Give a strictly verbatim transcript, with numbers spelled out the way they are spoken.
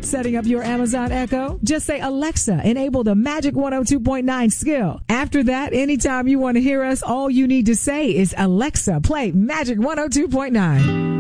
Setting up your Amazon Echo? Just say, Alexa, enable the Magic one oh two point nine skill. After that, anytime you want to hear us, all you need to say is, Alexa, play Magic one oh two point nine.